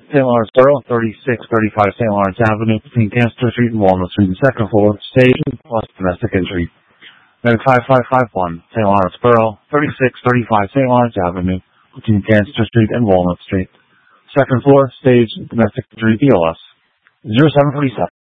St. Lawrence Borough, 3635 St. Lawrence Avenue, between Cancer Street and Walnut Street, second floor, stage plus domestic injury. Medic 5551 St. Lawrence Borough, 3635 St. Lawrence Avenue, between Cancer Street and Walnut Street. Second floor, stage domestic injury BLS. 0747.